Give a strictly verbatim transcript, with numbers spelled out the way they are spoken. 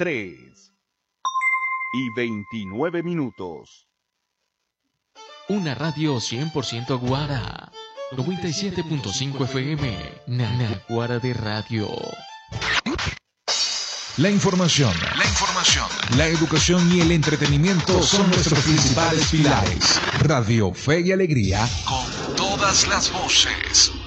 tres y veintinueve minutos. Una radio cien por ciento Guara. noventa y siete punto cinco F M. Naguara de Radio. La información, la información, la educación y el entretenimiento son nuestros principales pilares. Radio Fe y Alegría, con todas las voces.